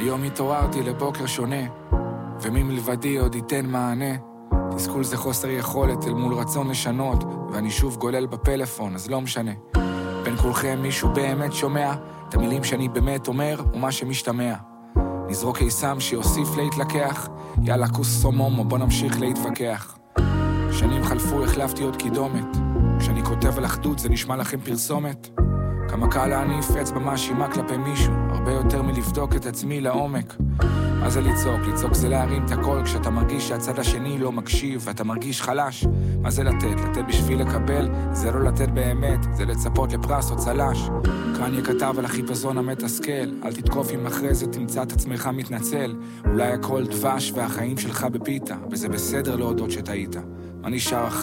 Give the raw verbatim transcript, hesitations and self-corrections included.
היום התעוררתי לבוקר שונה, ומי מלבדי עוד ייתן מענה. תסכול זה חוסר יכולת אל מול רצון לשנות, ואני שוב גולל בפלאפון, אז לא משנה. בין כולכם מישהו באמת שומע את המילים שאני באמת אומר ומה שמשתמע. נזרוק קיסם שיוסיף להתלקח, יאללה כוס סומום, בוא נמשיך להתווכח. שנים חלפו, החלפתי עוד קידומת, כשאני כותב על אחדות זה נשמע לכם פרסומת. כמה קל להניף אצבע מאשימה כלפי מישהו, הרבה יותר מלבדוק את עצמי לעומק. מה זה לצעוק? לצעוק זה להרים את הכל כשאתה מרגיש שהצד השני לא מקשיב ואתה מרגיש חלש. מה זה לתת? לתת בשביל לקבל? זה לא לתת באמת, זה לצפות לפרס או צלש. קרניה כתב על החיפזון המתסכל, אל תתקוף אם אחרי זה תמצא את עצמך מתנצל. אולי הכל דבש והחיים שלך בפיתה, וזה בסדר להודות שטעית. מה נשאר אחרי?